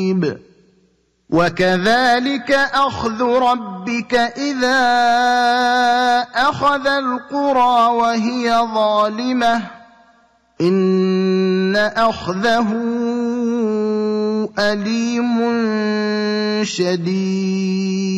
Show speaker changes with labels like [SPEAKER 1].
[SPEAKER 1] قريب وكذلك أخذ ربك إذا أخذ القرى وهي ظالمة إن أخذه أليم شديد